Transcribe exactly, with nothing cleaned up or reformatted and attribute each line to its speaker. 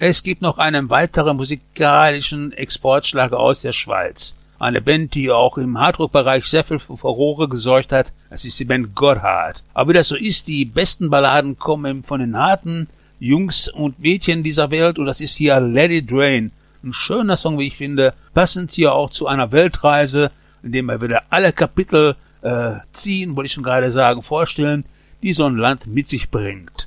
Speaker 1: Es gibt noch einen weiteren musikalischen Exportschlager aus der Schweiz. Eine Band, die auch im Hardrock-Bereich sehr viel für Furore gesorgt hat, das ist die Band Gotthard. Aber wie das so ist, die besten Balladen kommen von den harten Jungs und Mädchen dieser Welt und das ist hier Let It Rain. Ein schöner Song, wie ich finde, passend hier auch zu einer Weltreise, in dem wir wieder alle Kapitel äh, ziehen, wollte ich schon gerade sagen, vorstellen, die so ein Land mit sich bringt.